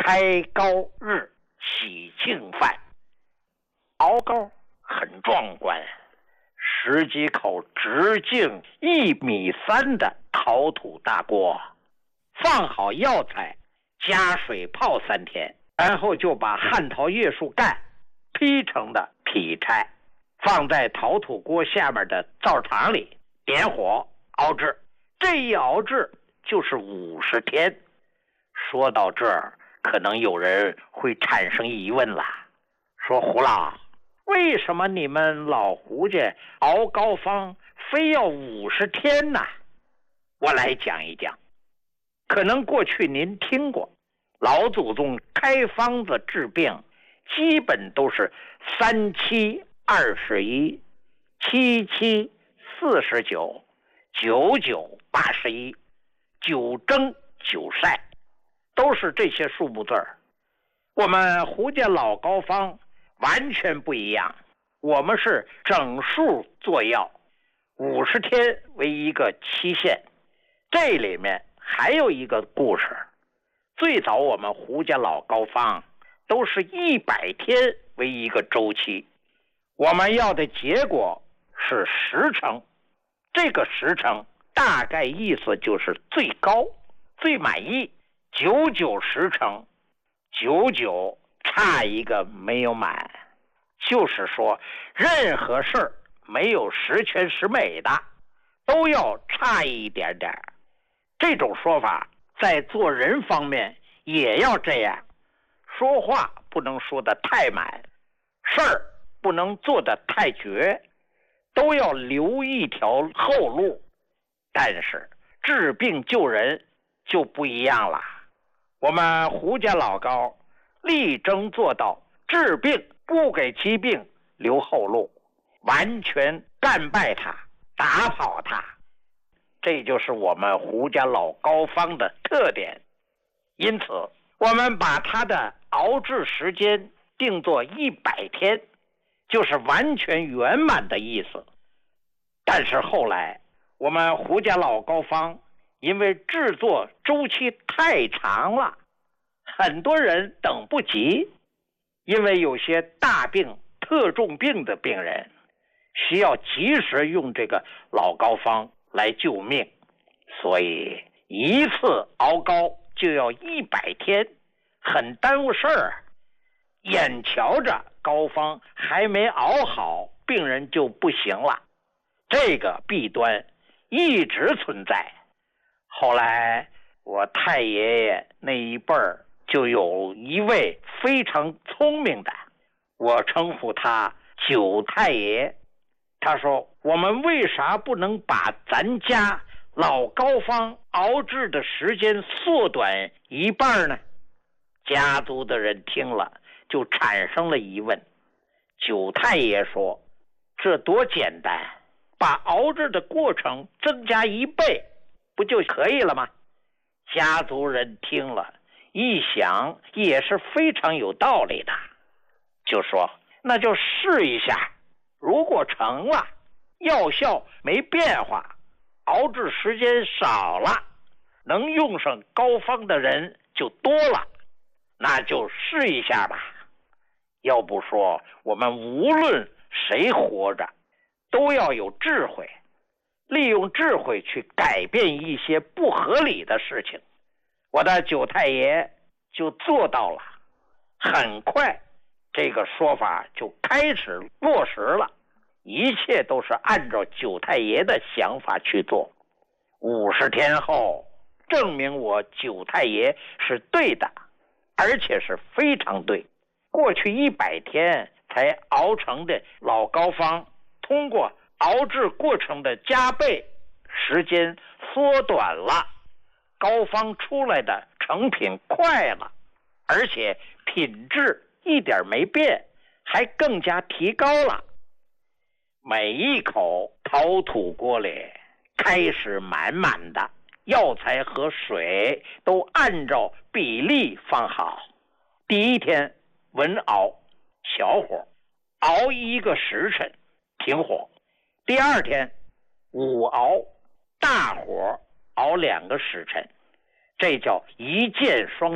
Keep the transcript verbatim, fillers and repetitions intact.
开高日喜庆饭。熬糕很壮观，十几口直径一米三的陶土大锅，放好药材，加水泡三天，然后就把旱桃叶树干劈成的劈柴，放在陶土锅下面的灶场里，点火熬制。这一熬制就是五十天。说到这儿，可能有人会产生疑问了，说胡老，为什么你们老胡家熬膏方非要五十天呢？我来讲一讲。可能过去您听过，老祖宗开方子治病，基本都是三七二十一，七七四十九，九九八十一，九蒸九晒，都是这些数目字儿。我们胡家老膏方完全不一样，我们是整数做药，五十天为一个期限。这里面还有一个故事，最早我们胡家老膏方都是一百天为一个周期，我们要的结果是十成，这个十成大概意思就是最高最满意，九九十成，九九差一个没有满，就是说任何事儿没有十全十美的，都要差一点点。这种说法在做人方面也要这样，说话不能说得太满，事儿不能做得太绝，都要留一条后路。但是治病救人就不一样了，我们胡家老高力争做到治病不给疾病留后路，完全干败它，打跑它。这就是我们胡家老膏方的特点。因此我们把它的熬制时间定作一百天，就是完全圆满的意思。但是后来我们胡家老膏方因为制作周期太长了，很多人等不及，因为有些大病特重病的病人需要及时用这个老膏方来救命，所以一次熬膏就要一百天，很耽误事儿。眼瞧着膏方还没熬好，病人就不行了，这个弊端一直存在。后来我太爷爷那一辈儿就有一位非常聪明的，我称呼他九太爷。他说，我们为啥不能把咱家老膏方熬制的时间缩短一半呢？家族的人听了就产生了疑问。九太爷说，这多简单，把熬制的过程增加一倍不就可以了吗？家族人听了一想也是非常有道理的，就说那就试一下，如果成了，药效没变化，熬制时间少了，能用上膏方的人就多了，那就试一下吧。要不说我们无论谁活着都要有智慧，利用智慧去改变一些不合理的事情。我的九太爷就做到了，很快这个说法就开始落实了，一切都是按照九太爷的想法去做。五十天后，证明我九太爷是对的，而且是非常对。过去一百天才熬成的老膏方，通过熬制过程的加倍，时间缩短了，膏方出来的成品快了，而且品质一点没变，还更加提高了。每一口陶土锅里开始满满的，药材和水都按照比例放好。第一天文熬小火，熬一个时辰停火。第二天午熬大火熬两个时辰，这叫一箭双